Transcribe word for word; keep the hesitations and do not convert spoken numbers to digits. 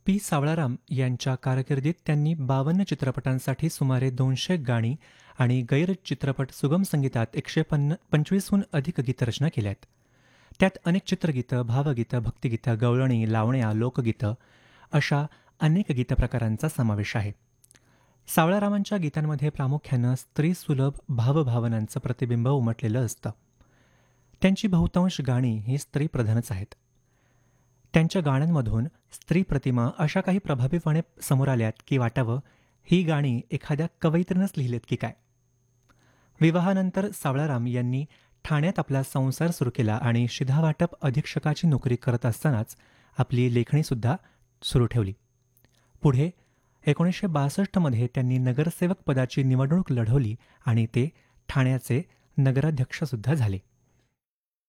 P. Savalaram यांच्या कारकिर्दीत त्यांनी बावन्न चित्रपटांसाठी सुमारे दोनशे गाणी आणि गैर चित्रपट सुगम संगीतात एकशे पन्न पंचवीसहून अधिक गीतरचना केल्या आहेत. त्यात अनेक चित्रगीतं, भावगीतं, भक्तिगीतं, गवळणी, लावण्या, लोकगीतं अशा अनेक गीतप्रकारांचा समावेश आहे. सावळारामांच्या गीतांमध्ये प्रामुख्यानं स्त्रीसुलभ भावभावनांचं प्रतिबिंब उमटलेलं असतं. त्यांची बहुतांश गाणी ही स्त्रीप्रधानच आहेत. त्यांच्या गाण्यांमधून स्त्री प्रतिमा अशा काही प्रभावीपणे समोर आल्यात की वाटावं ही गाणी एखाद्या कवयित्रीनंच लिहिलेत की काय. विवाहानंतर सावळाराम यांनी ठाण्यात आपला संसार सुरू केला आणि शिधावाटप अधीक्षकाची नोकरी करत असतानाच आपली लेखणीसुद्धा सुरू ठेवली. पुढे एकोणीसशे बासष्टमध्ये त्यांनी नगरसेवक पदाची निवडणूक लढवली आणि ते ठाण्याचे नगराध्यक्षसुद्धा झाले.